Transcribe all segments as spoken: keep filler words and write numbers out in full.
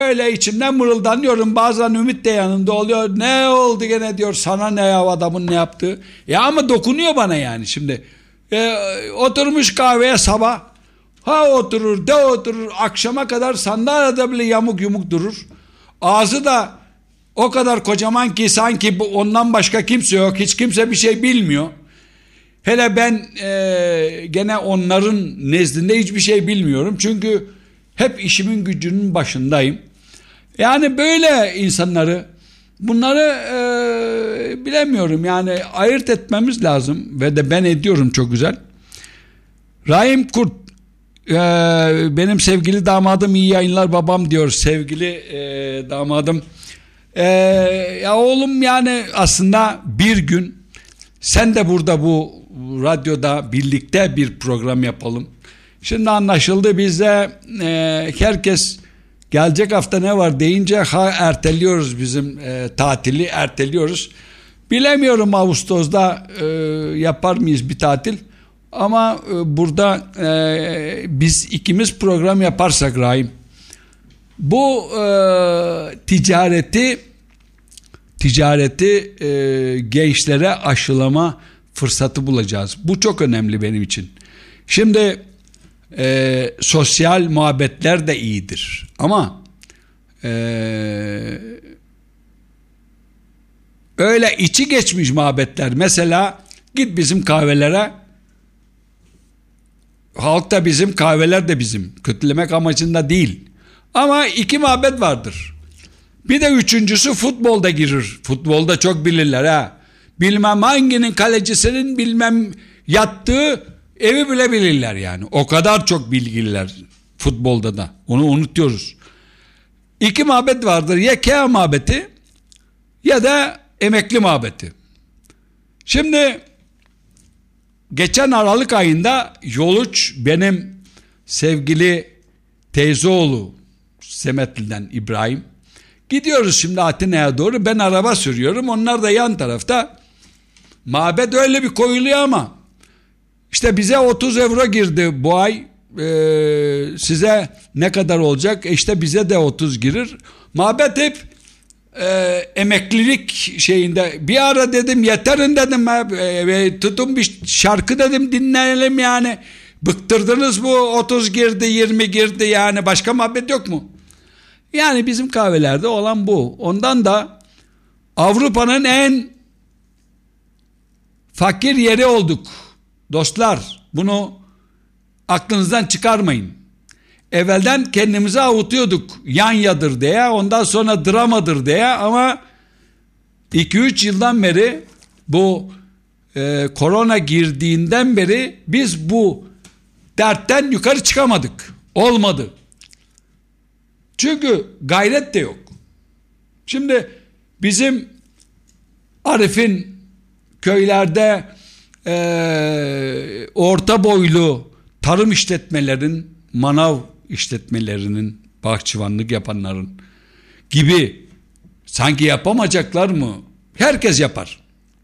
öyle içimden mırıldanıyorum. Bazen Ümit de yanında oluyor. Ne oldu gene diyor, sana ne ya adamın ne yaptığı. Ya ama dokunuyor bana yani şimdi. E, oturmuş kahveye sabah. Ha oturur de oturur. Akşama kadar sandalyede bile yamuk yumuk durur. Ağzı da o kadar kocaman ki sanki ondan başka kimse yok. Hiç kimse bir şey bilmiyor. Hele ben e, gene onların nezdinde hiçbir şey bilmiyorum. Çünkü hep işimin gücünün başındayım. Yani böyle insanları, bunları e, bilemiyorum. Yani ayırt etmemiz lazım. Ve de ben ediyorum çok güzel. Rahim Kurt, e, benim sevgili damadım, iyi yayınlar babam diyor sevgili e, damadım. E, ya oğlum, yani aslında bir gün sen de burada bu radyoda birlikte bir program yapalım. Şimdi anlaşıldı, bizde e, herkes gelecek hafta ne var deyince ha erteliyoruz, bizim e, tatili erteliyoruz. Bilemiyorum Ağustos'ta e, yapar mıyız bir tatil, ama e, burada e, biz ikimiz program yaparsak Rahim, bu e, ticareti ticareti e, gençlere aşılama fırsatı bulacağız. Bu çok önemli benim için. Şimdi e, sosyal muhabbetler de iyidir. Ama e, öyle içi geçmiş muhabbetler. Mesela git bizim kahvelere. Halk da bizim, kahveler de bizim. Kötülemek amacında değil. Ama iki muhabbet vardır. Bir de üçüncüsü futbolda girir. Futbolda çok bilirler ha. Bilmem hanginin kalecisinin bilmem yattığı evi bile bilirler yani. O kadar çok bilgililer futbolda da. Onu unutuyoruz. İki muhabbet vardır. Ya K muhabbeti ya da emekli muhabbeti. Şimdi geçen Aralık ayında Yoluç, benim sevgili teyzeoğlu Semetli'den İbrahim, gidiyoruz şimdi Atina'ya doğru. Ben araba sürüyorum, onlar da yan tarafta. Mabet öyle bir koyuluyor ama işte bize otuz euro girdi bu ay, ee, size ne kadar olacak? E işte bize de otuz girir. Mabet hep e, emeklilik şeyinde. Bir ara dedim yeterin dedim, e, tutun bir şarkı dedim dinleyelim yani. Bıktırdınız, bu otuz girdi yirmi girdi, yani başka muhabbet yok mu? Yani bizim kahvelerde olan bu. Ondan da Avrupa'nın en fakir yeri olduk dostlar. Bunu aklınızdan çıkarmayın. Evvelden kendimizi avutuyorduk Yanyadır diye, ondan sonra dramadır diye, ama iki üç yıldan beri, bu e, korona girdiğinden beri biz bu dertten yukarı çıkamadık. Olmadı. Çünkü gayret de yok. Şimdi bizim Arif'in köylerde e, orta boylu tarım işletmelerin, manav işletmelerinin, bahçıvanlık yapanların gibi sanki yapamayacaklar mı? Herkes yapar.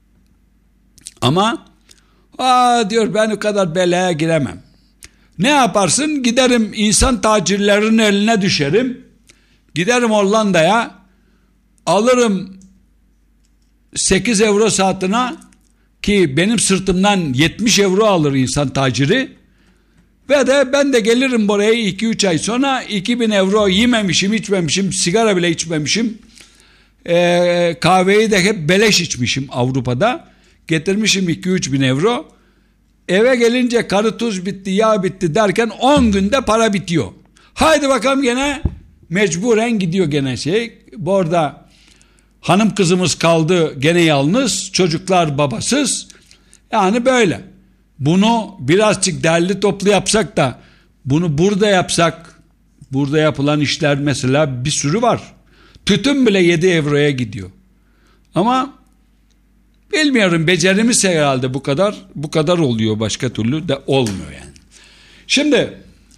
Ama aa diyor, ben o kadar belaya giremem. Ne yaparsın? Giderim insan tacirlerinin eline düşerim. Giderim Hollanda'ya, alırım sekiz euro saatine, ki benim sırtımdan yetmiş euro alır insan taciri, ve de ben de gelirim buraya iki üç ay sonra, iki bin euro yememişim, içmemişim, sigara bile içmemişim, ee, kahveyi de hep beleş içmişim Avrupa'da, getirmişim iki üç bin euro. Eve gelince karı tuz bitti, yağ bitti derken on günde para bitiyor. Haydi bakalım, gene mecburen gidiyor gene şey. Bu arada hanım kızımız kaldı gene yalnız, çocuklar babasız. Yani böyle. Bunu birazcık derli toplu yapsak da, bunu burada yapsak, burada yapılan işler mesela bir sürü var. Tütün bile yedi euroya gidiyor. Ama bilmiyorum, becerimiz herhalde bu kadar bu kadar oluyor, başka türlü de olmuyor yani. Şimdi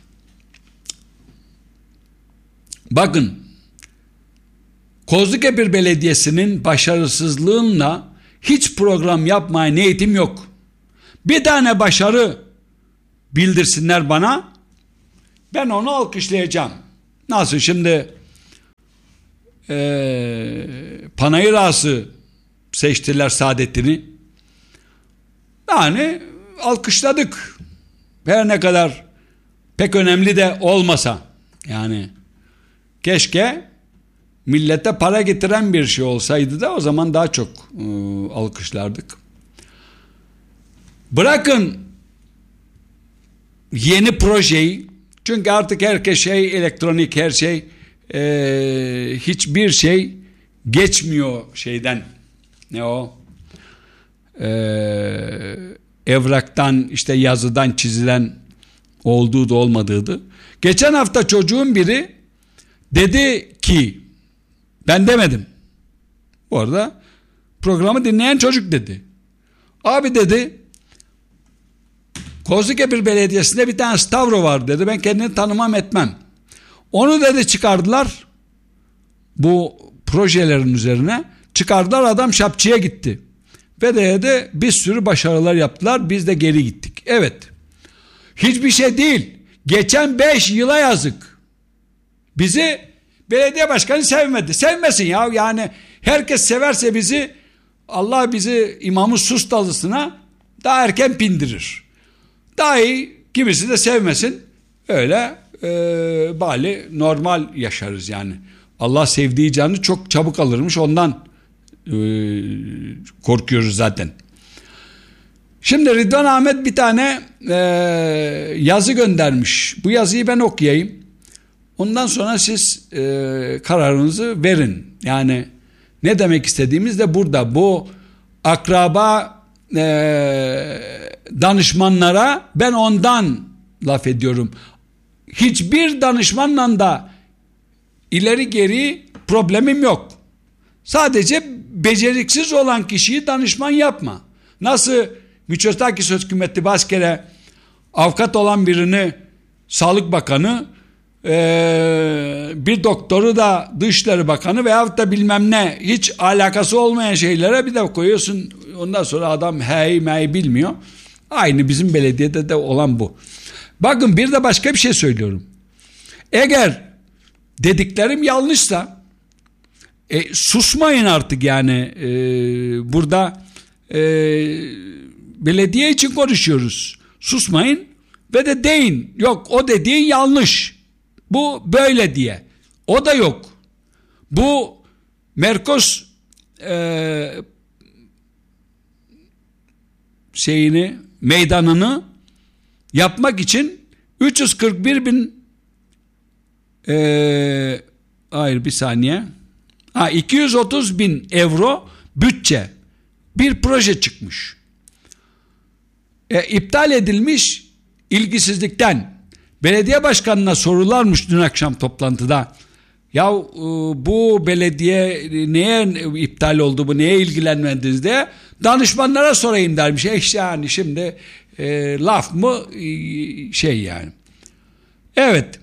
bakın, Kozlukebir Belediyesi'nin başarısızlığıyla hiç program yapmaya niyetim yok. Bir tane başarı bildirsinler bana, ben onu alkışlayacağım. Nasıl şimdi e, panayır ağası seçtiler Saadettin'i. Yani alkışladık. Her ne kadar pek önemli de olmasa. Yani keşke millete para getiren bir şey olsaydı da o zaman daha çok e, alkışlardık. Bırakın yeni projeyi, çünkü artık herkes şey elektronik, her şey e, hiçbir şey geçmiyor şeyden, ne o e, evraktan, işte yazıdan çizilen olduğu da olmadığı da. Geçen hafta çocuğun biri dedi ki, ben demedim, bu arada programı dinleyen çocuk dedi, abi dedi, Kozlukebir Belediyesi'nde bir tane Stavro var dedi, ben kendini tanımam etmem. Onu dedi çıkardılar, bu projelerin üzerine çıkardılar, adam Şapçı'ya gitti. Ve dedi bir sürü başarılar yaptılar, biz de geri gittik. Evet, hiçbir şey değil, geçen beş yıla yazık. Bizi belediye başkanı sevmedi, sevmesin ya, yani herkes severse bizi, Allah bizi imamın sus dalısına daha erken pindirir. Daha iyi, kimisi de sevmesin, öyle e, bari normal yaşarız yani. Allah sevdiği canı çok çabuk alırmış, ondan e, korkuyoruz zaten. Şimdi Rıdvan Ahmet bir tane e, yazı göndermiş. Bu yazıyı ben okuyayım. Ondan sonra siz e, kararınızı verin. Yani ne demek istediğimiz de burada. Bu akraba e, danışmanlara ben ondan laf ediyorum. Hiçbir danışmanla da ileri geri problemim yok. Sadece beceriksiz olan kişiyi danışman yapma. Nasıl Mitsotakis hükümeti baskere avukat olan birini Sağlık Bakanı, ee, bir doktoru da Dışişleri Bakanı veyahut da bilmem ne, hiç alakası olmayan şeylere bir de koyuyorsun, ondan sonra adam hey mey bilmiyor. Aynı bizim belediyede de olan bu. Bakın bir de başka bir şey söylüyorum. Eğer dediklerim yanlışsa e, susmayın artık yani. E, burada e, belediye için konuşuyoruz. Susmayın ve de deyin, yok o dediğin yanlış, bu böyle diye. O da yok. Bu Merkos e, şeyini, meydanını yapmak için üç yüz kırk bir bin e, hayır bir saniye ha, iki yüz otuz bin euro bütçe bir proje çıkmış. E, iptal edilmiş ilgisizlikten. Belediye başkanına sorularmış dün akşam toplantıda. Ya e, bu belediye neye iptal oldu, bu neye ilgilenmediniz diye danışmanlara sorayım dermiş. E işte yani şimdi e, laf mı e, şey yani. Evet.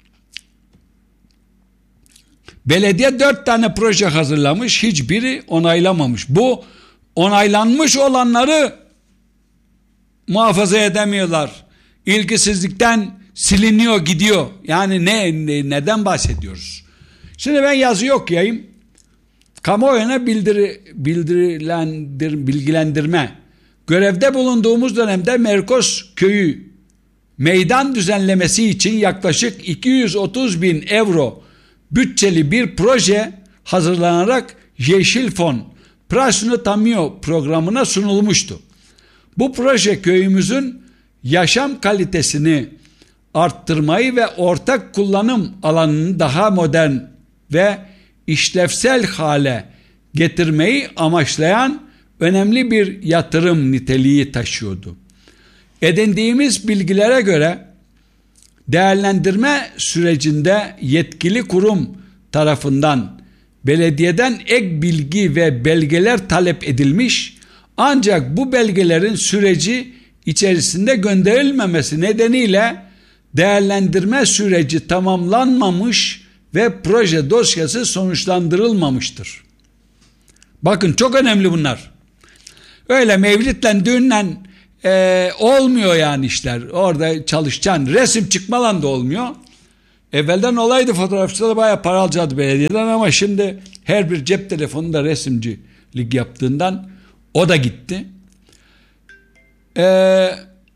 Belediye dört tane proje hazırlamış, hiçbiri onaylamamış. Bu onaylanmış olanları muhafaza edemiyorlar. İlgisizlikten siliniyor, gidiyor. Yani ne, ne neden bahsediyoruz? Şimdi ben yazı okuyayım. Kamuoyuna bildiri, bildirilendir, bilgilendirme. Görevde bulunduğumuz dönemde Merkos köyü meydan düzenlemesi için yaklaşık iki yüz otuz bin euro bütçeli bir proje hazırlanarak Yeşil Fon Prasno Tamio programına sunulmuştu. Bu proje köyümüzün yaşam kalitesini arttırmayı ve ortak kullanım alanını daha modern ve işlevsel hale getirmeyi amaçlayan önemli bir yatırım niteliği taşıyordu. Edindiğimiz bilgilere göre değerlendirme sürecinde yetkili kurum tarafından belediyeden ek bilgi ve belgeler talep edilmiş, ancak bu belgelerin süreci içerisinde gönderilmemesi nedeniyle değerlendirme süreci tamamlanmamış ve proje dosyası sonuçlandırılmamıştır. Bakın çok önemli bunlar. Öyle mevlitle düğünle e, olmuyor yani işler. Orada çalışacaksın. Resim çıkmalan da olmuyor. Evvelden olaydı, fotoğrafçılar bayağı para alacaktı belediyeden ama şimdi her bir cep telefonunda resimcilik yaptığından o da gitti. Ee,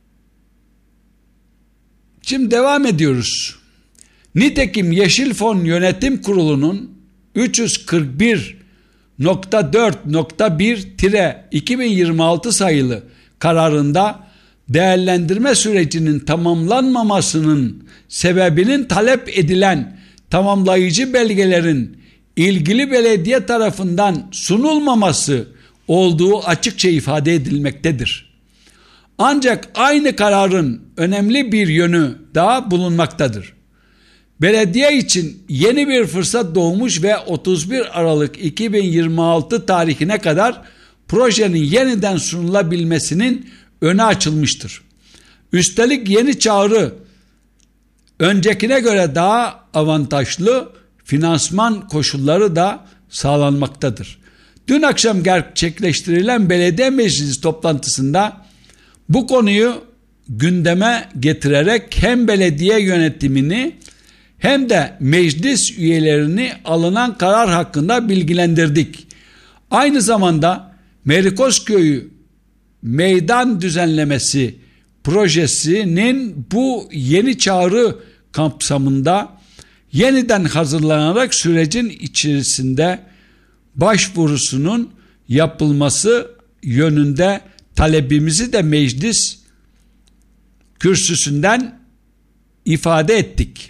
şimdi devam ediyoruz. Nitekim Yeşil Fon Yönetim Kurulu'nun üç yüz kırk bir nokta dört nokta bir iki bin yirmi altı sayılı kararında değerlendirme sürecinin tamamlanmamasının sebebinin talep edilen tamamlayıcı belgelerin ilgili belediye tarafından sunulmaması olduğu açıkça ifade edilmektedir. Ancak aynı kararın önemli bir yönü daha bulunmaktadır. Belediye için yeni bir fırsat doğmuş ve otuz bir Aralık iki bin yirmi altı tarihine kadar projenin yeniden sunulabilmesinin önü açılmıştır. Üstelik yeni çağrı öncekine göre daha avantajlı finansman koşulları da sağlanmaktadır. Dün akşam gerçekleştirilen belediye meclisi toplantısında bu konuyu gündeme getirerek hem belediye yönetimini hem de meclis üyelerini alınan karar hakkında bilgilendirdik. Aynı zamanda Merikozköy'ü meydan düzenlemesi projesinin bu yeni çağrı kapsamında yeniden hazırlanarak sürecin içerisinde başvurusunun yapılması yönünde talebimizi de meclis kürsüsünden ifade ettik.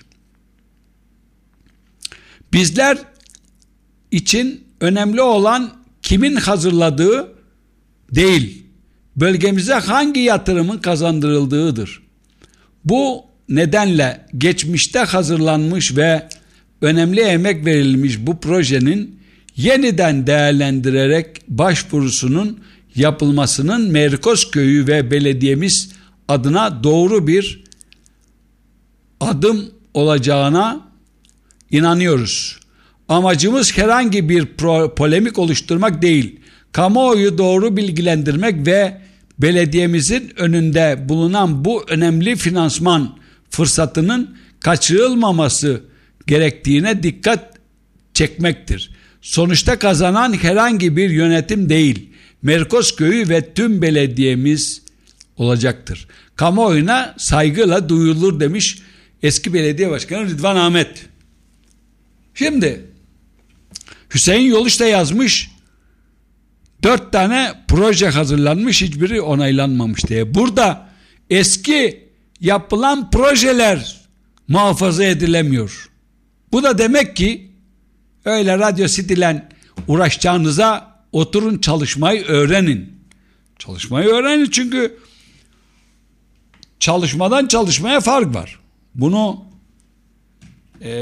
Bizler için önemli olan kimin hazırladığı değil, bölgemize hangi yatırımın kazandırıldığıdır. Bu nedenle geçmişte hazırlanmış ve önemli emek verilmiş bu projenin yeniden değerlendirerek başvurusunun yapılmasının Merikozköy'ü ve belediyemiz adına doğru bir adım olacağına inanıyoruz. Amacımız herhangi bir pro- polemik oluşturmak değil, kamuoyu doğru bilgilendirmek ve belediyemizin önünde bulunan bu önemli finansman fırsatının kaçırılmaması gerektiğine dikkat çekmektir. Sonuçta kazanan herhangi bir yönetim değil, Merikozköy'ü ve tüm belediyemiz olacaktır. Kamuoyuna saygıyla duyulur demiş eski belediye başkanı Rıdvan Ahmet. Şimdi Hüseyin Yoluç da yazmış, dört tane proje hazırlanmış, hiçbiri onaylanmamış diye. Burada eski yapılan projeler muhafaza edilemiyor. Bu da demek ki öyle Radyo City'len uğraşacağınıza oturun, çalışmayı öğrenin. Çalışmayı öğrenin, çünkü çalışmadan çalışmaya fark var. Bunu ee,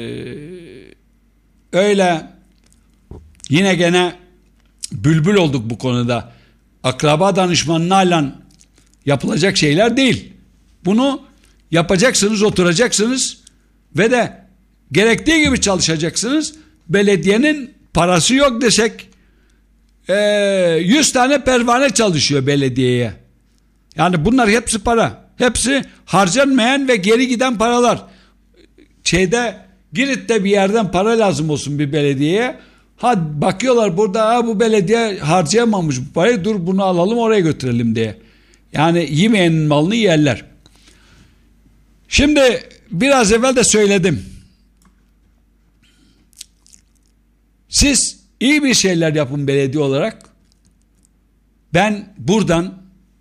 öyle yine gene bülbül olduk bu konuda. Akraba danışmanlarla yapılacak şeyler değil. Bunu yapacaksınız, oturacaksınız ve de gerektiği gibi çalışacaksınız. Belediyenin parası yok desek yüz tane pervane çalışıyor belediyeye. Yani bunlar hepsi para. Hepsi harcanmayan ve geri giden paralar. Şeyde, Girit'te bir yerden para lazım olsun bir belediyeye. Ha bakıyorlar burada, ha bu belediye harcayamamış bu parayı, dur bunu alalım oraya götürelim diye. Yani yemeyenin malını yerler. Şimdi biraz evvel de söyledim. Siz iyi bir şeyler yapın belediye olarak. Ben buradan,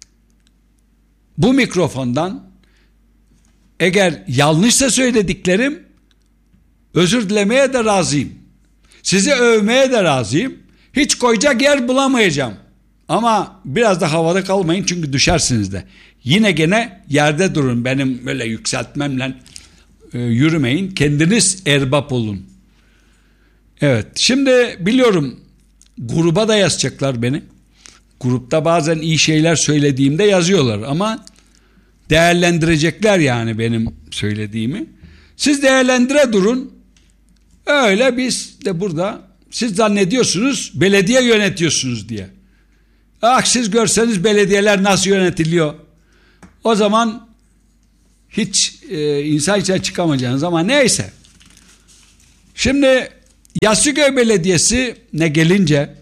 bu mikrofondan, eğer yanlışsa söylediklerim, özür dilemeye de razıyım. Sizi övmeye de razıyım. Hiç koyacak yer bulamayacağım. Ama biraz da havada kalmayın, çünkü düşersiniz de. Yine gene yerde durun. Benim böyle yükseltmemle e, yürümeyin. Kendiniz erbap olun. Evet. Şimdi biliyorum gruba da yazacaklar beni. Grupta bazen iyi şeyler söylediğimde yazıyorlar ama değerlendirecekler yani benim söylediğimi. Siz değerlendire durun. Öyle biz de burada, siz zannediyorsunuz belediye yönetiyorsunuz diye. Ah siz görseniz belediyeler nasıl yönetiliyor. O zaman hiç e, insan içine çıkamayacağınız ama neyse. Şimdi Yassıköy Belediyesi'ne gelince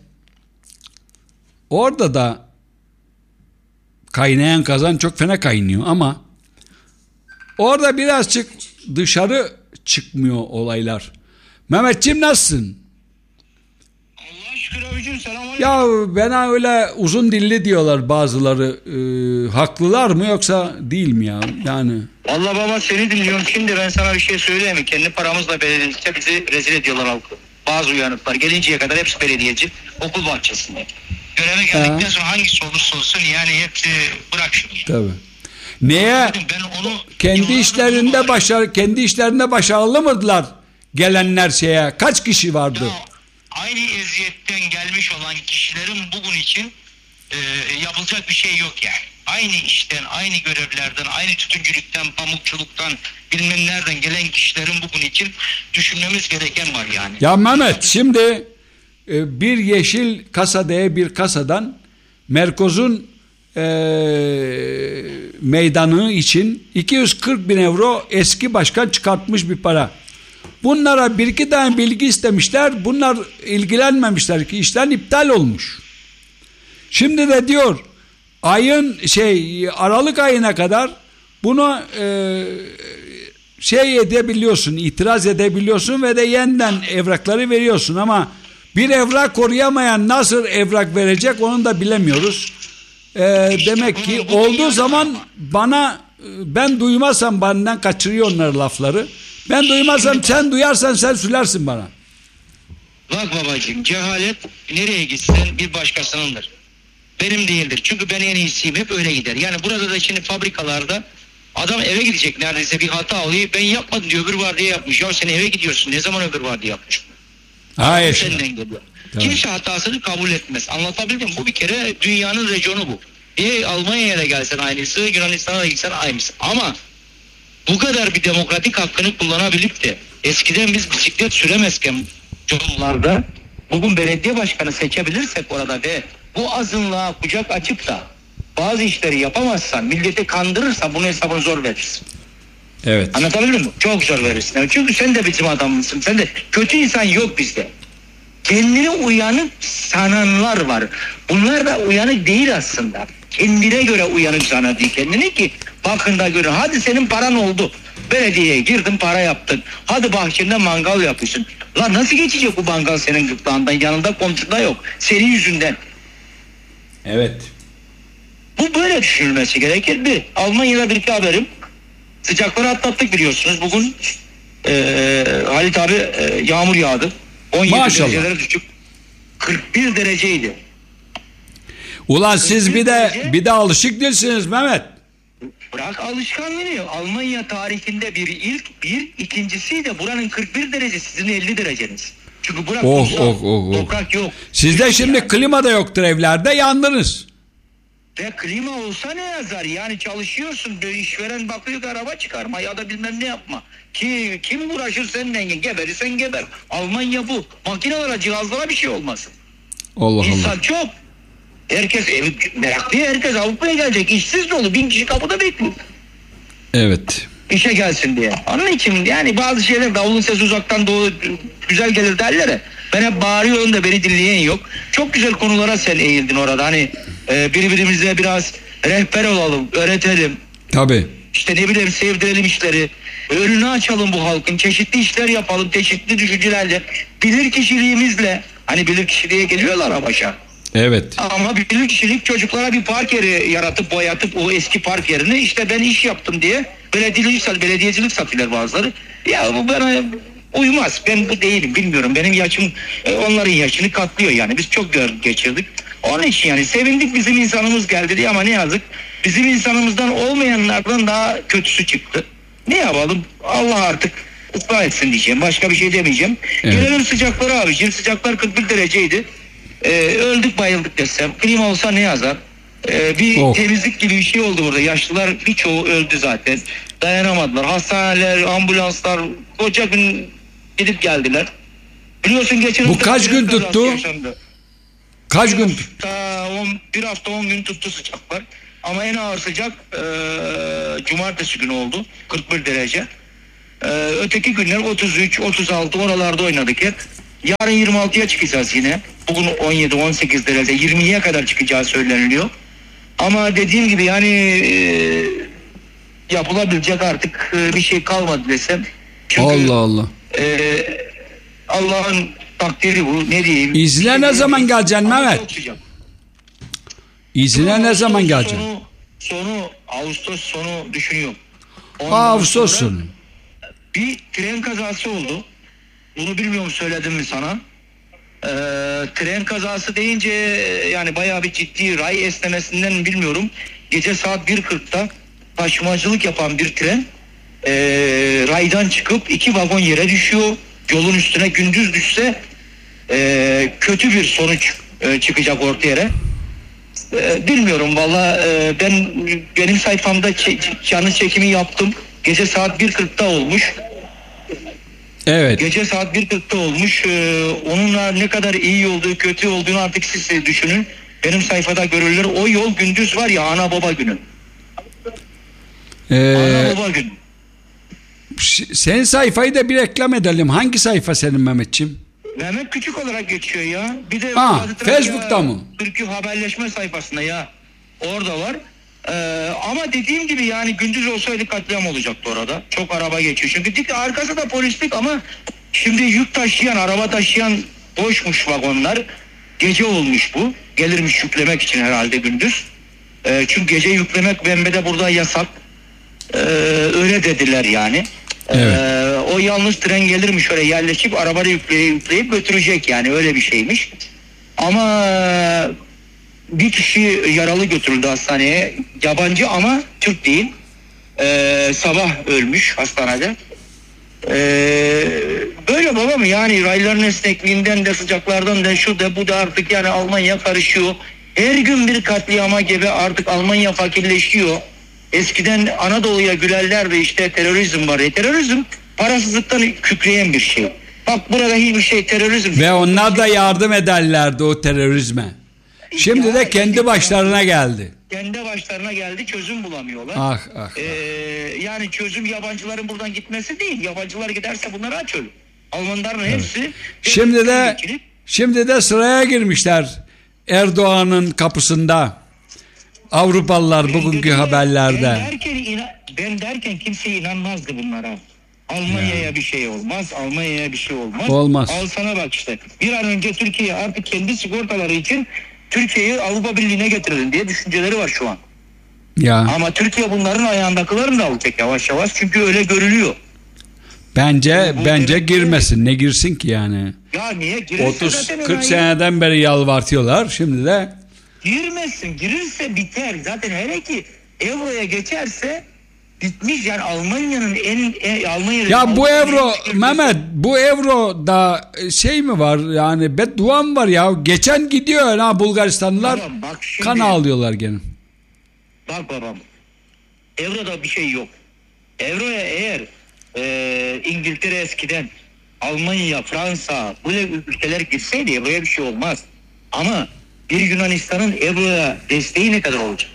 orada da kaynayan kazan çok fena kaynıyor ama orada birazcık dışarı çıkmıyor olaylar. Mehmetciğim nasılsın? Allah'a şükür abicim, selamünaleyküm. Ya bana öyle uzun dilli diyorlar bazıları. Ee, haklılar mı yoksa değil mi ya? Yani. Vallahi baba seni dinliyorum. Şimdi ben sana bir şey söyleyeyim mi? Kendi paramızla belediye bizi rezil ediyorlar halkı. Bazı uyanıklar gelinceye kadar hepsi belediyeci okul bahçesinde. Göreve geldikten ha. sonra hangisi olursa olsun yani hepsi bırak şunu ya. Tabii. Neye? Ben onu kendi işlerinde başarı, kendi işlerinde başarılı mıdılar gelenler şeye? Kaç kişi vardı? Ya, aynı eziyetten gelmiş olan kişilerin bugün için e, yapılacak bir şey yok yani. Aynı işten, aynı görevlerden, aynı tütüncülükten, pamukçuluktan, bilmem nereden gelen kişilerin bugün için düşünmemiz gereken var yani. Ya Mehmet, şimdi e, bir yeşil kasa diye bir kasadan Merkoz'un e, meydanı için iki yüz kırk bin euro eski başkan çıkartmış bir para. Bunlara bir iki tane bilgi istemişler. Bunlar ilgilenmemişler ki işten iptal olmuş. Şimdi de diyor ayın şey Aralık ayına kadar bunu e, şey edebiliyorsun, itiraz edebiliyorsun ve de yeniden evrakları veriyorsun ama bir evrak koruyamayan nasıl evrak verecek onu da bilemiyoruz. E, demek ki olduğu zaman bana ben duymazsam benden kaçırıyor onlar lafları. Ben duymazsam sen duyarsan sen söylersin bana. Bak babacığım, cehalet nereye gitsen bir başkasınındır. Benim değildir. Çünkü ben en iyisiyim, hep öyle gider. Yani burada da şimdi fabrikalarda adam eve gidecek, neredeyse bir hata oluyor. Ben yapmadım diyor, öbür vardiya yapmış. Ya sen eve gidiyorsun, ne zaman öbür vardiya yapmış? Hayır. Senden geliyor. Tamam. Kimse hatasını kabul etmez. Anlatabildim mi? Bu bir kere dünyanın rejonu bu. E, Almanya'ya da gelsen aynısı, Yunanistan'a da gitsen aynısı. Ama bu kadar bir demokratik hakkını kullanabilip de eskiden biz bisiklet süremezken yollarda bugün belediye başkanı seçebilirsek orada ve bu azınlığa kucak açıp da bazı işleri yapamazsan, milleti kandırırsan bunun hesabını zor verirsin. Evet. Anlatabildim mi? Çok zor verirsin. Çünkü sen de bizim adamımsın. Sen de kötü insan yok bizde. Kendini uyanık sananlar var. Bunlar da uyanık değil aslında. Kendine göre uyanık zannediyor kendini ki bakında göre. Hadi senin paran oldu. Belediyeye girdin, para yaptın. Hadi bahçende mangal yapıyorsun. Lan nasıl geçecek bu mangal senin gırtlağından? Yanında komşu da yok. Senin yüzünden. Evet. Bu böyle düşünülmesi gerekir. Bir, Almanya'da bir iki haberim. Sıcakları atlattık biliyorsunuz. Bugün e, Halit abi e, yağmur yağdı. on yedi Maşallah. derecelere düştük. kırk bir dereceydi. Ulan siz bir de bir de alışık değilsiniz Mehmet. Bırak alışkanlığı. Almanya tarihinde bir ilk, bir ikincisi de buranın kırk bir derece, sizin elli dereceniz. Çünkü burak Oh, kumsal, oh, oh, oh. toprak yok. Sizde şimdi yani. klima da yoktur evlerde, yandınız. Ve klima olsa ne yazar? Yani çalışıyorsun, bir işveren bakıyor ki araba çıkarma ya da bilmem ne yapma. Ki kim uğraşır senden, geberirsen geber. Almanya bu. Makinelere, cihazlara bir şey olmasın. Allah İnsan Allah. çok. Herkes meraklı, herkes Avrupa'ya gelecek. İşsiz dolu, bin kişi kapıda bekliyor. Evet. İşe gelsin diye. Onun için yani bazı şeyler davulun sesi uzaktan doğu güzel gelir derler ya. Ben hep bağırıyorum da beni dinleyen yok. Çok güzel konulara sen eğildin orada. Hani e, birbirimize biraz rehber olalım, öğretelim. Tabii. İşte ne bileyim sevdirelim işleri. Önünü açalım bu halkın. Çeşitli işler yapalım, çeşitli düşüncelerle. Bilir kişiliğimizle. Hani bilir kişiliğe geliyorlar ama başa. Evet. Ama bilir kişilik çocuklara bir park yeri yaratıp boyatıp o eski park yerini işte ben iş yaptım diye belediyecilik, belediyecilik satıyorlar bazıları. Ya bu bana uymaz. Ben bu değilim, bilmiyorum. Benim yaşım onların yaşını katlıyor yani. Biz çok geçirdik. Onun için yani sevindik bizim insanımız geldi diye ama ne yazık bizim insanımızdan olmayanlardan daha kötüsü çıktı. Ne yapalım? Allah artık ıslah etsin diyeceğim. Başka bir şey demeyeceğim. Evet. Gelelim sıcaklara abiciğim. Sıcaklar kırk bir dereceydi. Ee, öldük bayıldık desem. Klima olsa ne yazar? Ee, bir oh. temizlik gibi bir şey oldu burada. Yaşlılar birçoğu öldü zaten. Dayanamadılar. Hastaneler, ambulanslar koca gün gidip geldiler. Biliyorsun geçen bu kaç gün tuttu? Kaç bir gün? Hafta, on, bir hafta on gün tuttu sıcaklar. Ama en ağır sıcak e, cumartesi günü oldu. kırk bir derece. E, öteki günler otuz üç, otuz altı oralarda oynadık hep. Yarın yirmi altıya çıkacağız yine. Bugün on yedi, on sekiz derece, yirmiye kadar çıkacağı söyleniliyor. Ama dediğim gibi yani e, yapılabilecek artık e, bir şey kalmadı desem. Çünkü, Allah Allah. E, Allah'ın takdiri bu. Ne diyeyim? İzne ne zaman geleceksin Mehmet? İzine ne zaman geleceksin? Sonu, sonu Ağustos sonu düşünüyorum. Ağustos sonu. Bir tren kazası oldu. Bunu bilmiyorum, söyledim mi sana? Ee, tren kazası deyince yani bayağı bir ciddi, ray esnemesinden bilmiyorum. Gece saat bir kırkta taşımacılık yapan bir tren ee, raydan çıkıp iki vagon yere düşüyor. Yolun üstüne gündüz düşse ee, kötü bir sonuç ee, çıkacak ortaya. Ee, bilmiyorum valla, ee, ben benim sayfamda ç- canlı çekimi yaptım. Gece saat bir kırkta olmuş. Evet. Gece saat bir kırkta olmuş. Ee, onunla ne kadar iyi olduğu, kötü olduğunu artık siz düşünün. Benim sayfada görülür. O yol gündüz var ya, ana baba günü. Ee, ana baba günü. Senin sayfayı da bir reklam edelim. Hangi sayfa senin Mehmetciğim? Mehmet Küçük olarak geçiyor ya. Bir de ha, Facebook'ta mı? Türkü haberleşme sayfasında ya. Orada var. Ee, ama dediğim gibi yani gündüz olsaydı katliam olacaktı orada. Çok araba geçiyor. Çünkü dik, arkası da polislik ama şimdi yük taşıyan, araba taşıyan boşmuş vagonlar. Gece olmuş bu. Gelirmiş yüklemek için herhalde gündüz. Ee, çünkü gece yüklemek Bembe'de burada yasak. Ee, öyle dediler yani. Evet. Ee, o yalnız tren gelirmiş şöyle yerleşip arabayı yükleyip, yükleyip götürecek yani, öyle bir şeymiş. Ama bir kişi yaralı götürüldü hastaneye. Yabancı ama Türk değil. Ee, sabah ölmüş hastanede. Ee, böyle babam yani rayların esnekliğinden de sıcaklardan da şu da bu da artık yani Almanya karışıyor. Her gün bir katliama gibi artık Almanya fakirleşiyor. Eskiden Anadolu'ya gülerlerdi, işte terörizm var. E, terörizm parasızlıktan kükreyen bir şey. Bak burada hiçbir şey terörizm. Ve onlar da yardım ederlerdi o terörizme. Şimdi ya, de kendi başlarına geldi. Kendi başlarına geldi, çözüm bulamıyorlar. Ah ah. Ee, yani çözüm yabancıların buradan gitmesi değil. Yabancılar giderse bunları aç ölür. Almanların evet. hepsi. Şimdi de geçirip, şimdi de sıraya girmişler Erdoğan'ın kapısında. Avrupalılar bugünkü haberlerde. Ben derken, inan, ben derken kimse inanmazdı bunlara. Almanya'ya yani bir şey olmaz, Almanya'ya bir şey olmaz. Olmaz. Al sana bak işte. Bir an önce Türkiye artık kendi sigortaları için Türkiye'yi Avrupa Birliği'ne getirelim diye düşünceleri var şu an. Ya. Ama Türkiye bunların ayağındakilerini de alacak yavaş yavaş, çünkü öyle görülüyor. Bence bu, bu bence girmesin. Ne girsin ki yani? Ya niye girerse otuz kırk seneden beri yalvartıyorlar. Şimdi de girmesin. Girirse biter. Zaten hele ki Euro'ya geçerse bitmiş yani. Almanya'nın en, en Almanya'nın ya bu Almanya'nın euro en Mehmet, bu euro da şey mi var yani, beddua mı var ya? Geçen gidiyor ha Bulgaristanlılar, babam, bak şimdi, kan ağlıyorlar gene. Bak babam, Euro'da bir şey yok. Euro'ya eğer e, İngiltere eskiden, Almanya, Fransa böyle ülkeler girseydi Euro'ya bir şey olmaz. Ama bir Yunanistan'ın Euro'ya desteği ne kadar olacak?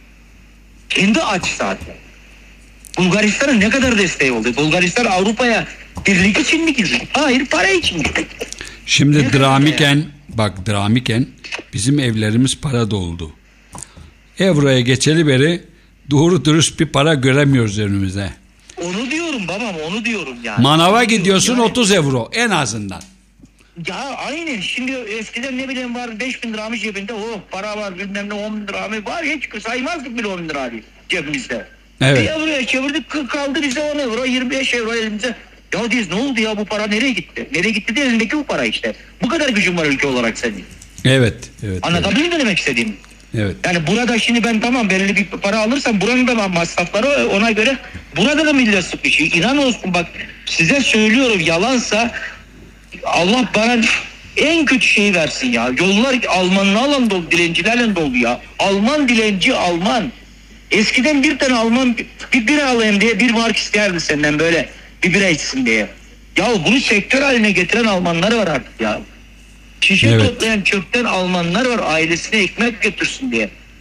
Kendi aç zaten. Bulgaristan'ın ne kadar desteği oldu? Bulgaristan Avrupa'ya birlik için mi girdi? Hayır, para için girdi. Şimdi ne dramiken bak dramiken bizim evlerimiz para doldu. Euro'ya geçeli beri doğru dürüst bir para göremiyoruz önümüze. Onu diyorum babam, onu diyorum yani. Manava gidiyorsun yani, otuz euro en azından. Ya aynen, şimdi eskiden ne bileyim var beş bin liramı cebinde, oh para var bilmem ne, on bin liramı var, hiç saymazdık bile on bin lirayı cebimizde. Evet. Bir buraya çevirdik, kaldı bize on euro, yirmi beş euro elimize. Ya diyoruz, ne oldu ya, bu para nereye gitti? Nereye gitti de elindeki bu para işte. Bu kadar gücüm var ülke olarak senin. Evet. evet Anlatabildim evet. mi demek istediğimi? Evet. Yani burada şimdi ben tamam belirli bir para alırsam buranın da masrafları ona göre, burada da millet sıkışıyor. İnan olsun bak, size söylüyorum, yalansa Allah bana en kötü şeyi versin ya. Yollar Almanlarla dolu, dilencilerle dolu ya. Alman dilenci, Alman. Eskiden bir tane Alman bir bira alayım diye bir mark isterdi senden, böyle bir bira içsin diye. Ya bunu sektör haline getiren Almanlar var artık ya. Şişe evet. toplayan çöpten Almanlar var, ailesine ekmek götürsün diye.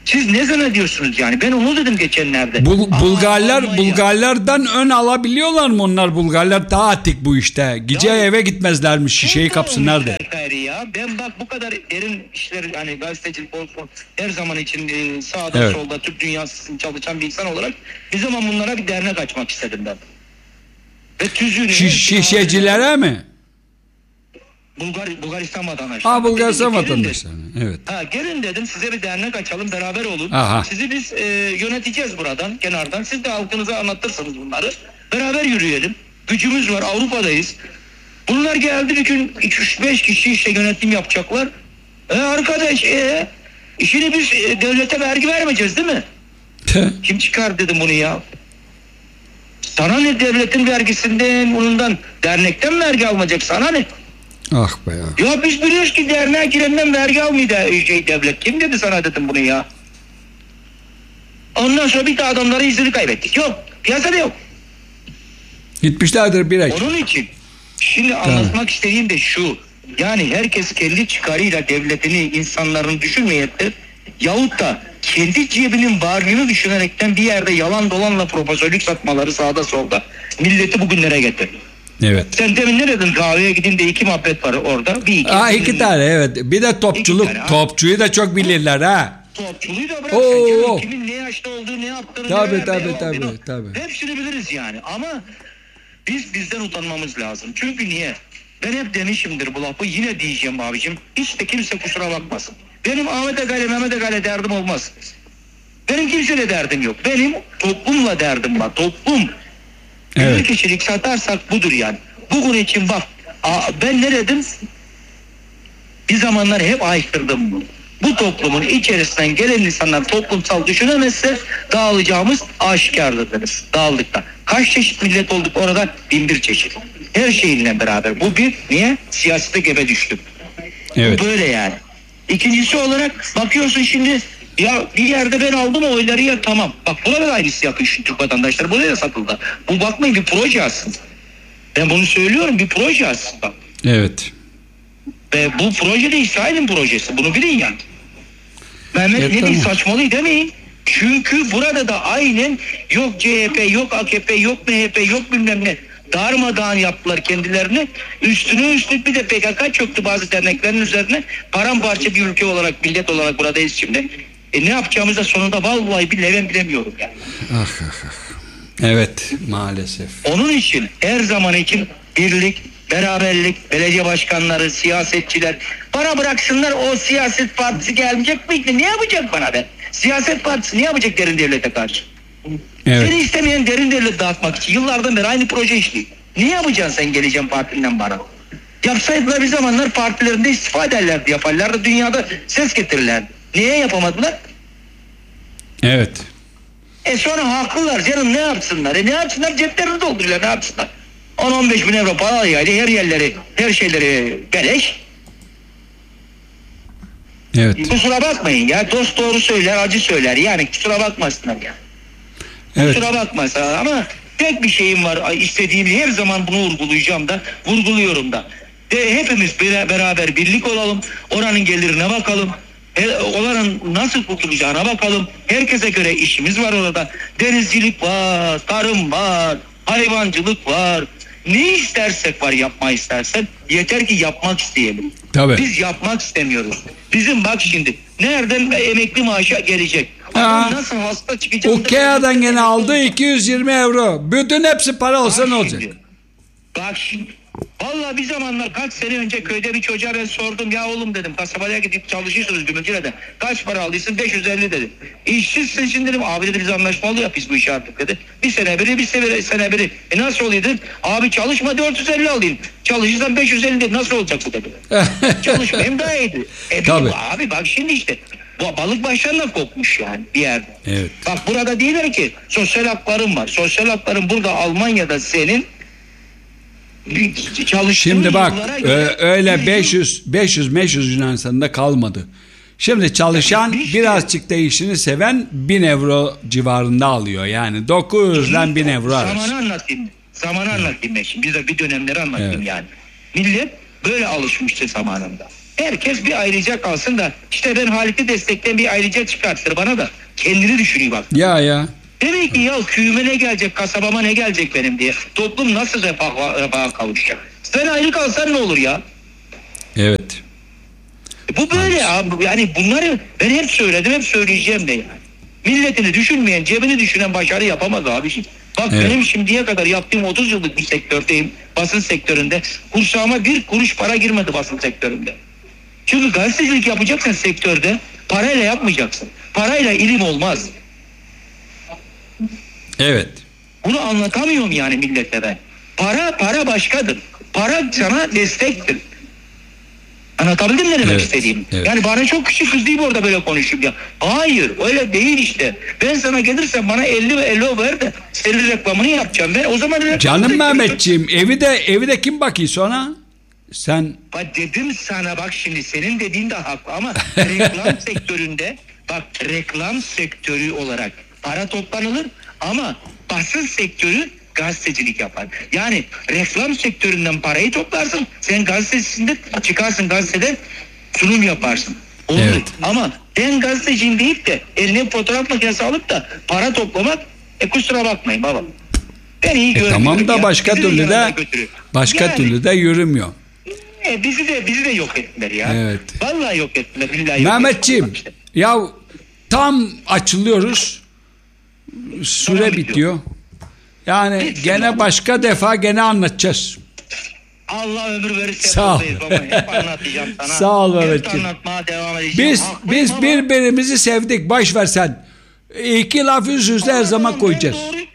Siz ne zannediyorsunuz yani? Ben onu dedim geçenlerde. Bul, Aa, Bulgarlar Almanya. Bulgarlardan ön alabiliyorlar mı onlar? Bulgarlar daha atik bu işte. Gece Ya, eve gitmezlermiş, şişeyi Çok kapsınlar de. olmuşlar ya. Ben bak bu kadar derin işler, hani gazetecilik olsun, her zaman için e, sağda Evet. solda Türk dünyası için çalışan bir insan olarak bir zaman bunlara bir dernek açmak istedim ben. Ve tüzüğünü... Şiş, şişecilere mi? Bulgar, Bulgaristan vatandaşları. Ha, Bulgaristan Dedim ki, gelin vatandaşları. Evet. Ha, gelin dedim, size bir dernek açalım, beraber olun. Aha. Sizi biz e, yöneteceğiz buradan, kenardan. Siz de halkınıza anlatırsınız bunları. Beraber yürüyelim. Gücümüz var, Avrupa'dayız. Bunlar geldi, bir gün iki üç beş kişi işte yönetim yapacaklar. E arkadaş e, işini biz e, devlete vergi vermeyeceğiz değil mi? Kim çıkar dedim bunu ya. Sana ne devletin vergisinden, bundan, dernekten vergi almayacak, sana ne? Ah be ya. Ya biz biliyoruz ki derneğe girenden vergi almıyor da şey devlet. Kim dedi sana dedim bunu ya? Ondan sonra bir de adamları izini kaybettik. Yok. Piyasada yok. Gitmişlerdir bir ay. Onun için şimdi anlatmak istediğim de şu. Yani herkes kendi çıkarıyla devletini, insanların düşünmeyip de yahut da kendi cebinin varlığını düşünerekten bir yerde yalan dolanla profesörlük satmaları sağda solda milleti bugünlere getirdi. Evet. Sen demin ne dedin, kahveye gidin de iki muhabbet var orada. Bir iki. Aa, iki tane evet. Bir de topçuluk. tane, ha. Topçuyu da çok bilirler ha. Topçuluğu da bırak. Oo, sen canım, oo. kimin ne yaşta olduğu, ne yaptığını, Tabii, ne tabii, ne tabii, olduğunu, tabii. hepsini biliriz yani. Ama biz bizden utanmamız lazım. Çünkü niye? Ben hep demişimdir bu lafı, yine diyeceğim abicim. Hiç de kimse kusura bakmasın. Benim Ahmet Aga'yla Mehmet Aga'yla derdim olmaz. Benim kimseyle derdim yok. Benim toplumla derdim var. Toplum. Evet. Bir kişilik satarsak budur yani. Bugün için bak, ben ne dedim? Bir zamanlar hep haykırdım bunu. Bu toplumun içerisinden gelen insanlar toplumsal düşünemezse dağılacağımız aşikardır deriz. Dağıldıkta. Kaç çeşit millet olduk orada? Bin bir çeşit. Her şeyinle beraber. Bu bir, niye? Siyasete gebe düştüm. Evet. Bu böyle yani. İkincisi olarak bakıyorsun şimdi, ya bir yerde ben aldım o oyları ya, tamam. Bak buna da aynısı yapın şu Türk vatandaşları. Buraya da satıldı. Bu bakmayın bir proje aslında. Ben bunu söylüyorum, bir proje aslında. Evet. Ve bu proje de İsrail'in projesi. Bunu bilin yani. Mehmet Evet, ne tamam. diye saçmalığı demeyin. Çünkü burada da aynen yok C H P, yok A K P, yok M H P, yok bilmem ne. Darmadağın yaptılar kendilerini. Üstüne üstlük bir de P K K çöktü bazı derneklerin üzerine. Paramparça bir ülke olarak, millet olarak buradayız şimdi. E ne yapacağımızda sonunda vallahi billahi ben bilemiyorum yani. Ah, ah, ah. Evet maalesef. Onun için her zaman için birlik, beraberlik, belediye başkanları, siyasetçiler bana bıraksınlar, o siyaset partisi gelmeyecek miydi? Ne yapacak bana ben? Siyaset partisi ne yapacak derin devlete karşı? Evet. Seni istemeyen derin devlet dağıtmak için yıllardan beri aynı proje işliyor. Ne yapacaksın sen geleceğin partinden bana? Yapsaydılar bir zamanlar partilerinde istifa ederlerdi, yaparlardı, dünyada ses getirirlerdi. Niye yapamadılar? Evet. E sonra haklılar canım, ne yapsınlar? E ne yapsınlar? Ceplerini dolduruyorlar, ne yapsınlar? on on beş bin euro para alıyordu, her yerleri, her şeyleri beleş. Evet. Kusura bakmayın ya, dost doğru söyler, acı söyler, yani kusura bakmasınlar ya. Evet. Kusura bakmasın ama tek bir şeyim var, istediğim, her zaman bunu vurgulayacağım da, vurguluyorum da. De, hepimiz bir, beraber birlik olalım, oranın gelirine bakalım. Oranın nasıl kurtulacağına bakalım. Herkese göre işimiz var orada. Denizcilik var, tarım var, hayvancılık var. Ne istersek var, yapma istersen. Yeter ki yapmak isteyelim. Tabii. Biz yapmak istemiyoruz. Bizim bak şimdi nereden emekli maaşı gelecek? Ha. Nasıl hasta çıkacağını... Ukea'dan gene aldı iki yüz yirmi euro. Bütün hepsi para olsa Bak ne şimdi, olacak? Bak şimdi. Vallahi bir zamanlar kaç sene önce köyde bir çocuğa ben sordum, ya oğlum dedim, kasabaya gidip çalışıyorsunuz Gümülcine'de, kaç para aldıysan? Beş yüz elli dedi. İşsizsin şimdi dedim. Abi dedi biz anlaşmalı yapıyız bu işi artık dedi. Bir sene biri bir sene, sene biri. E nasıl oluyor dedim. Abi çalışma dört yüz elli alayım. Çalışırsan beş yüz elli dedi. Nasıl olacak bu dedi. Çalışmayayım daha iyiydi. E Tabii. Abi bak şimdi işte. Bu balık başlarına kopmuş yani bir yerde. Evet. Bak burada diyorlar ki sosyal hakların var. Sosyal hakların burada Almanya'da senin Şimdi bak göre, öyle beş yüz beş yüz beş yüz Yunanistan'da kalmadı. Şimdi çalışan işte, birazcık da işini seven bin euro civarında alıyor. Yani dokuz yüzden bin euro arası. Zamanı anlatayım. Zamanı anlatayım ben şimdi. Bir, de bir dönemleri anlatayım evet. Yani. Millet böyle alışmıştı zamanında. Herkes bir ayrıca kalsın da işte ben Halit'i destekleyen bir ayrıca çıkartır bana da. Kendini düşünüyor bak. Ya ya. Demek ki ya köyüme ne gelecek, kasabama ne gelecek benim diye. Toplum nasıl refaha, refaha kavuşacak? Sen ayrı kalsan ne olur ya? Evet. Bu böyle abi. Yani bunları ben hep söyledim, hep söyleyeceğim de yani. Milletini düşünmeyen, cebini düşünen başarı yapamaz abi. Bak evet. Benim şimdiye kadar yaptığım otuz yıllık bir sektördeyim. Basın sektöründe. Kursağıma bir kuruş para girmedi basın sektöründe. Çünkü gazetecilik yapacaksan sektörde parayla yapmayacaksın. Parayla ilim olmaz. Evet. Bunu anlatamıyorum yani millete ben. Para, para başkadır. Para sana destektir. Anlatabildim ne demek evet, istediğim? Evet. Yani bana çok küçük kız değil orada böyle konuşayım ya. Hayır öyle değil işte. Ben sana gelirsem bana elli ve elli ver de senin reklamını yapacağım. Ben o zaman canım Mehmetciğim evi de evi de kim bakıyor sonra? Sen bak dedim sana bak şimdi senin dediğin de haklı ama reklam sektöründe bak reklam sektörü olarak para toplanılır ama basın sektörü gazetecilik yapar. Yani reklam sektöründen parayı toplarsın. Sen gazetesinde çıkarsın gazetede sunum yaparsın. Olur. Evet. Ama ben gazeteciyim deyip de eline fotoğraf makinesi alıp da para toplamak e kusura bakmayın baba. Ben iyi e görmüyorum. Tamam da ya. başka bizi türlü de başka yani, türlü de yürümüyor. E, bizi de bizi de yok ettiler ya. Evet. Vallahi yok ettiler. Billahi Mehmetciğim işte. Ya tam açılıyoruz. Süre tamam, bitiyor. bitiyor. Yani hiç gene mi? Başka defa gene anlatacağız. Allah ömür verirse sağ ol. Baba. Hep anlatacağım sana. Sağ ol Mehmetciğim. Anlatmaya devam edeceğim. Biz Haklıyım biz baba. Birbirimizi sevdik. Baş ver sen. İki laf üst üste her zaman tamam, koyacağız. Ben doğruyum.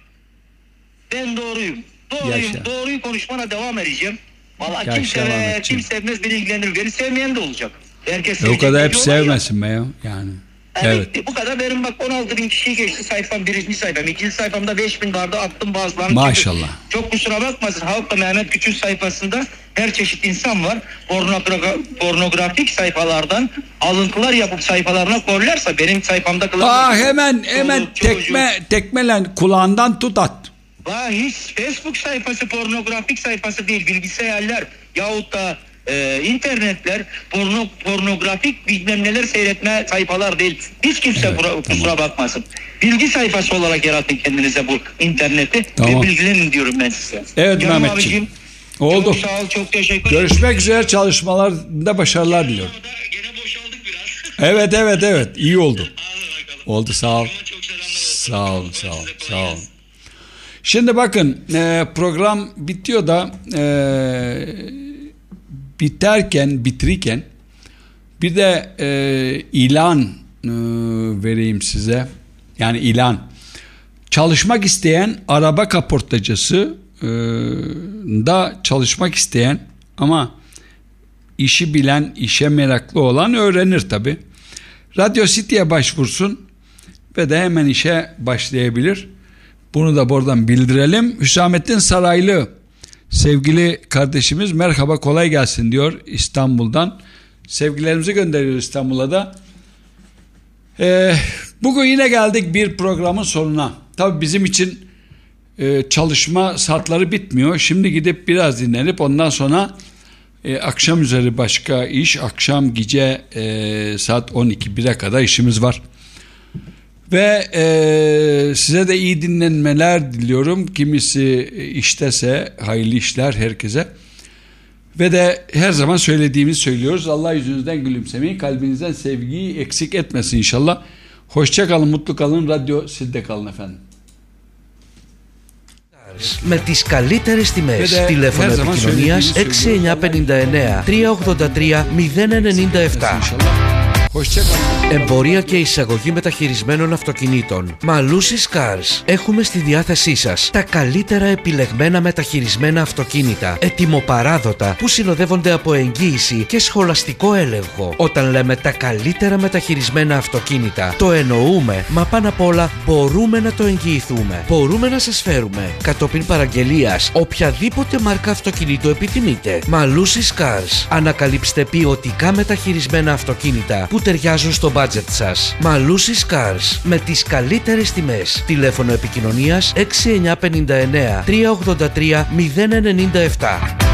Ben doğruyum. Doğruyum. Yaşa. Doğruyu konuşmana devam edeceğim. Valla kim sever, kim sevmez beni ilgilendirir. Beni sevmeyen de olacak. Herkes e o kadar hep sevmesin be ya. Yani. Evet. evet. Bu kadar benim bak on altı bin kişiyi geçti sayfam birinci sayfam. İkinci sayfamda beş bin vardı attım bazılarını. Maşallah. Çok kusura bakmasın Halkla Mehmet Küçük sayfasında her çeşit insan var. Pornogra pornografik sayfalardan alıntılar yapıp sayfalarına koyarlarsa benim sayfamdakiler... Aa hemen hemen çoluk, tekme çocuk. tekmelen kulağından tut at. Aa hiç Facebook sayfası pornografik sayfası değil bilgisayarlar yahut da Ee, internetler porno, pornografik bilmem neler seyretme sayfalar değil. Hiç kimse evet, bura, tamam. kusura bakmasın. Bilgi sayfası olarak yaratın kendinize bu interneti tamam. ve bilgilenin diyorum ben size. Evet Canım Mehmetciğim. Oldu. Çok sağ ol, çok teşekkür ederim. Görüşmek üzere, çalışmalarda başarılar diliyorum. Gene boşaldık biraz. Evet evet evet iyi oldu. Oldu sağ ol. Sağ ol sağ ol sağ ol. Şimdi bakın e, program bitiyor da e, biterken, bitirirken bir de e, ilan e, vereyim size. Yani ilan. Çalışmak isteyen araba kaportacısı e, da çalışmak isteyen ama işi bilen, işe meraklı olan öğrenir tabii. Radyo City'ye başvursun ve de hemen işe başlayabilir. Bunu da buradan bildirelim. Hüsamettin Saraylı sevgili kardeşimiz merhaba kolay gelsin diyor İstanbul'dan. Sevgilerimizi gönderiyoruz İstanbul'a da. Ee, bugün yine geldik bir programın sonuna. Tabii bizim için e, çalışma saatleri bitmiyor. Şimdi gidip biraz dinlenip ondan sonra e, akşam üzeri başka iş. Akşam gece e, saat on iki bire kadar işimiz var. Ve e, size de iyi dinlenmeler diliyorum. Kimisi iştese hayırlı işler herkese. Ve de her zaman söylediğimizi söylüyoruz. Allah yüzünüzden gülümsemeyi, kalbinizden sevgiyi eksik etmesin inşallah. Hoşça kalın, mutlu kalın. Radyo Sid'de kalın efendim. Με τις καλύτερες τιμές. Τηλέφωνο επικοινωνίας έξι εννιά πενήντα εννέα τρία ογδόντα τρία μηδέν ενενήντα επτά. Εμπορία και εισαγωγή μεταχειρισμένων αυτοκινήτων. Malusis Cars. Έχουμε στη διάθεσή σας τα καλύτερα επιλεγμένα μεταχειρισμένα αυτοκίνητα, ετοιμοπαράδοτα, που συνοδεύονται από εγγύηση και σχολαστικό έλεγχο. Όταν λέμε τα καλύτερα μεταχειρισμένα αυτοκίνητα, το εννοούμε, μα πάνω απ' όλα μπορούμε να το εγγυηθούμε. Μπορούμε να σας φέρουμε κατόπιν παραγγελίας οποιαδήποτε μάρκα αυτοκινήτου επιθυμείτε. Malusis Cars. Ανακαλύψτε ποιοτικά μεταχειρισμένα αυτοκίνητα που ταιριάζουν στο budget σας. Malusis Cars. Με τις καλύτερες τιμές. Τηλέφωνο επικοινωνίας έξι εννιά πενήντα εννέα τρία ογδόντα τρία μηδέν ενενήντα επτά.